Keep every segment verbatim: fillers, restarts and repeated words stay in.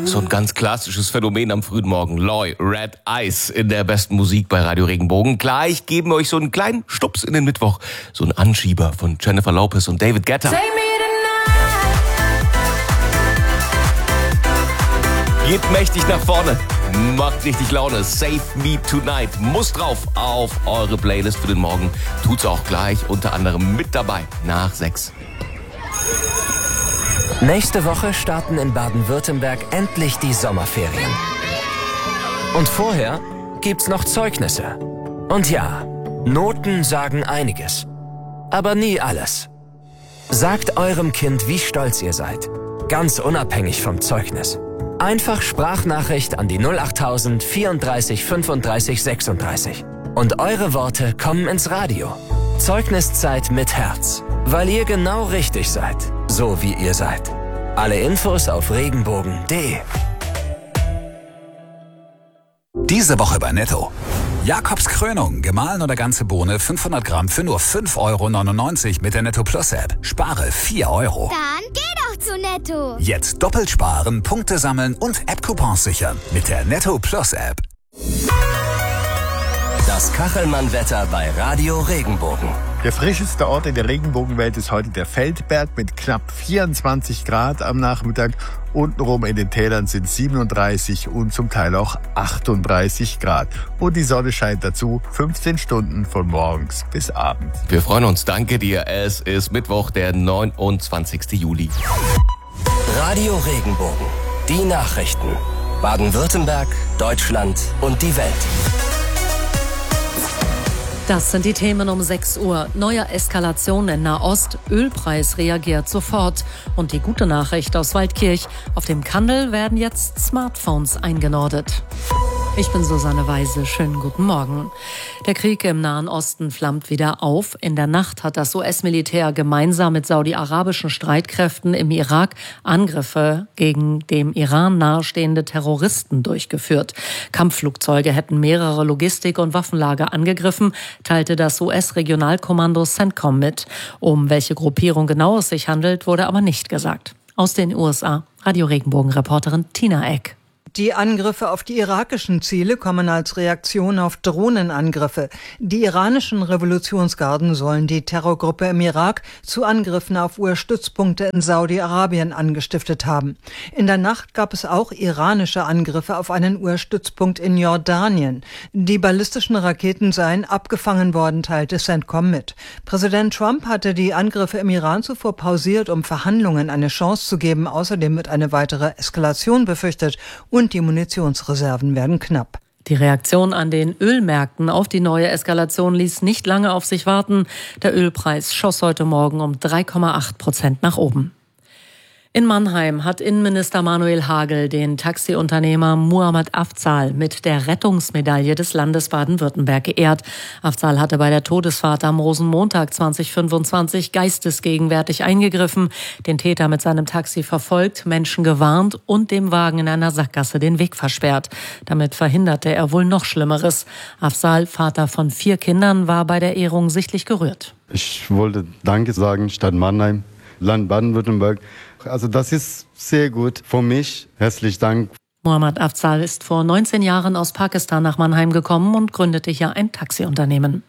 So ein ganz klassisches Phänomen am frühen Morgen. Loy, Red Eyes in der besten Musik bei Radio Regenbogen. Gleich geben wir euch so einen kleinen Stups in den Mittwoch. So ein Anschieber von Jennifer Lopez und David Guetta. Geht mächtig nach vorne. Macht richtig Laune. Save Me Tonight muss drauf auf eure Playlist für den Morgen. Tut's auch gleich, unter anderem mit dabei nach sechs. Nächste Woche starten in Baden-Württemberg endlich die Sommerferien. Und vorher gibt's noch Zeugnisse. Und ja, Noten sagen einiges. Aber nie alles. Sagt eurem Kind, wie stolz ihr seid. Ganz unabhängig vom Zeugnis. Einfach Sprachnachricht an die null achttausend vierunddreißig fünfunddreißig sechsunddreißig. Und eure Worte kommen ins Radio. Zeugniszeit mit Herz. Weil ihr genau richtig seid. So wie ihr seid. Alle Infos auf regenbogen punkt de. Diese Woche bei Netto. Jakobs Krönung, gemahlen oder ganze Bohne, fünfhundert Gramm für nur fünf Euro neunundneunzig mit der Netto Plus App. Spare vier Euro. Dann geh doch zu Netto. Jetzt doppelt sparen, Punkte sammeln und App-Coupons sichern mit der Netto Plus App. Das Kachelmann-Wetter bei Radio Regenbogen. Der frischeste Ort in der Regenbogenwelt ist heute der Feldberg mit knapp vierundzwanzig Grad am Nachmittag. Untenrum in den Tälern sind siebenunddreißig und zum Teil auch achtunddreißig Grad. Und die Sonne scheint dazu fünfzehn Stunden von morgens bis abends. Wir freuen uns, danke dir. Es ist Mittwoch, der neunundzwanzigsten Juli. Radio Regenbogen. Die Nachrichten. Baden-Württemberg, Deutschland und die Welt. Das sind die Themen um sechs Uhr. Neuer Eskalation in Nahost. Ölpreis reagiert sofort. Und die gute Nachricht aus Waldkirch. Auf dem Kandel werden jetzt Smartphones eingenordet. Ich bin Susanne Weise. Schönen guten Morgen. Der Krieg im Nahen Osten flammt wieder auf. In der Nacht hat das U S-Militär gemeinsam mit saudi-arabischen Streitkräften im Irak Angriffe gegen dem Iran nahestehende Terroristen durchgeführt. Kampfflugzeuge hätten mehrere Logistik- und Waffenlager angegriffen, teilte das U S-Regionalkommando CENTCOM mit. Um welche Gruppierung genau es sich handelt, wurde aber nicht gesagt. Aus den U S A, Radio Regenbogen-Reporterin Tina Eck. Die Angriffe auf die irakischen Ziele kommen als Reaktion auf Drohnenangriffe. Die iranischen Revolutionsgarden sollen die Terrorgruppe im Irak zu Angriffen auf U S-Stützpunkte in Saudi-Arabien angestiftet haben. In der Nacht gab es auch iranische Angriffe auf einen U S-Stützpunkt in Jordanien. Die ballistischen Raketen seien abgefangen worden, teilte CENTCOM mit. Präsident Trump hatte die Angriffe im Iran zuvor pausiert, um Verhandlungen eine Chance zu geben. Außerdem wird eine weitere Eskalation befürchtet und Und die Munitionsreserven werden knapp. Die Reaktion an den Ölmärkten auf die neue Eskalation ließ nicht lange auf sich warten. Der Ölpreis schoss heute Morgen um drei Komma acht Prozent nach oben. In Mannheim hat Innenminister Manuel Hagel den Taxiunternehmer Muhammad Afzal mit der Rettungsmedaille des Landes Baden-Württemberg geehrt. Afzal hatte bei der Todesfahrt am Rosenmontag zweitausendfünfundzwanzig geistesgegenwärtig eingegriffen, den Täter mit seinem Taxi verfolgt, Menschen gewarnt und dem Wagen in einer Sackgasse den Weg versperrt. Damit verhinderte er wohl noch Schlimmeres. Afzal, Vater von vier Kindern, war bei der Ehrung sichtlich gerührt. Ich wollte Danke sagen, Stadt Mannheim, Land Baden-Württemberg. Also das ist sehr gut für mich. Herzlichen Dank. Muhammad Afzal ist vor neunzehn Jahren aus Pakistan nach Mannheim gekommen und gründete hier ein Taxiunternehmen.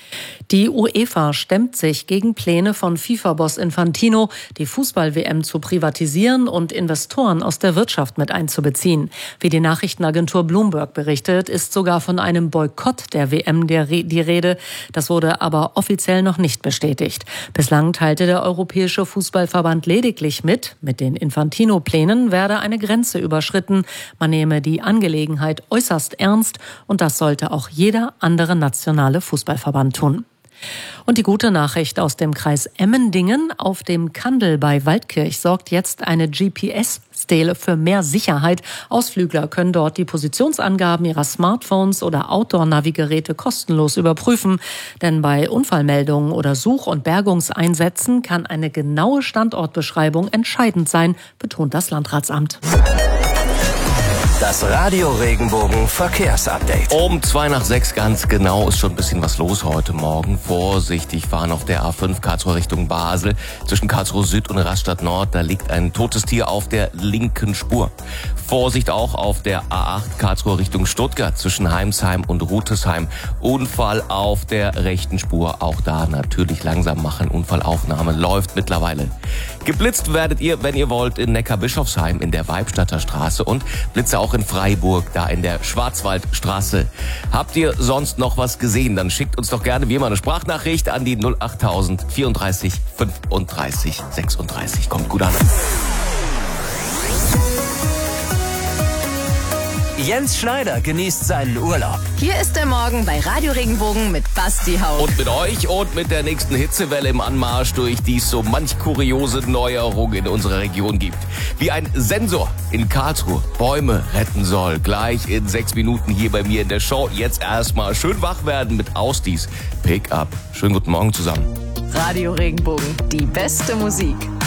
Die UEFA stemmt sich gegen Pläne von FIFA-Boss Infantino, die Fußball-W M zu privatisieren und Investoren aus der Wirtschaft mit einzubeziehen. Wie die Nachrichtenagentur Bloomberg berichtet, ist sogar von einem Boykott der W M die Rede. Das wurde aber offiziell noch nicht bestätigt. Bislang teilte der Europäische Fußballverband lediglich mit, mit den Infantino-Plänen werde eine Grenze überschritten. Man nehme die Angelegenheit äußerst ernst und das sollte auch jeder andere nationale Fußballverband tun. Und die gute Nachricht aus dem Kreis Emmendingen: Auf dem Kandel bei Waldkirch sorgt jetzt eine G P S-Stele für mehr Sicherheit. Ausflügler können dort die Positionsangaben ihrer Smartphones oder Outdoor-Navigeräte kostenlos überprüfen. Denn bei Unfallmeldungen oder Such- und Bergungseinsätzen kann eine genaue Standortbeschreibung entscheidend sein, betont das Landratsamt. Das Radio Regenbogen Verkehrsupdate. Um zwei nach sechs ganz genau ist schon ein bisschen was los heute Morgen. Vorsichtig fahren auf der A fünf Karlsruhe Richtung Basel. Zwischen Karlsruhe Süd und Rastatt Nord, da liegt ein totes Tier auf der linken Spur. Vorsicht auch auf der A acht Karlsruhe Richtung Stuttgart zwischen Heimsheim und Rutesheim. Unfall auf der rechten Spur. Auch da natürlich langsam machen. Unfallaufnahme läuft mittlerweile. Geblitzt werdet ihr, wenn ihr wollt, in Neckarbischofsheim in der Weibstadter Straße und Blitze auch in Freiburg, da in der Schwarzwaldstraße. Habt ihr sonst noch was gesehen? Dann schickt uns doch gerne wie immer eine Sprachnachricht an die null achttausend vierunddreißig fünfunddreißig sechsunddreißig. Kommt gut an. Jens Schneider genießt seinen Urlaub. Hier ist der Morgen bei Radio Regenbogen mit Basti Hauch. Und mit euch und mit der nächsten Hitzewelle im Anmarsch, durch die es so manch kuriose Neuerung in unserer Region gibt. Wie ein Sensor in Karlsruhe Bäume retten soll. Gleich in sechs Minuten hier bei mir in der Show. Jetzt erstmal schön wach werden mit Austis Pick-up. Schönen guten Morgen zusammen. Radio Regenbogen, die beste Musik.